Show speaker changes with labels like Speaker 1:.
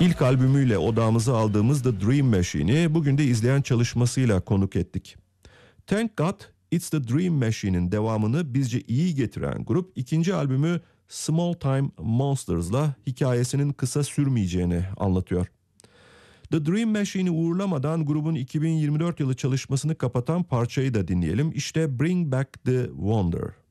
Speaker 1: İlk albümüyle odağımıza aldığımız The Dream Machine'i bugün de izleyen çalışmasıyla konuk ettik. Thank God It's the Dream Machine'in devamını bizce iyi getiren grup ikinci albümü Small Time Monsters'la hikayesinin kısa sürmeyeceğini anlatıyor. The Dream Machine'i uğurlamadan grubun 2024 yılı çalışmasını kapatan parçayı da dinleyelim. İşte Bring Back the Wonder.